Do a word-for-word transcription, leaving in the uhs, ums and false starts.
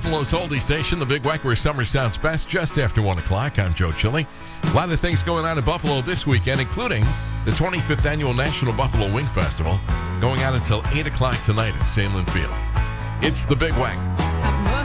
Buffalo's oldie station, the Big Weck, where summer sounds best, just after one o'clock. I'm Joe Chili. A lot of things going on in Buffalo this weekend, including the twenty-fifth Annual National Buffalo Wing Festival, going on until eight o'clock tonight at Sandlin Field. It's the Big Weck.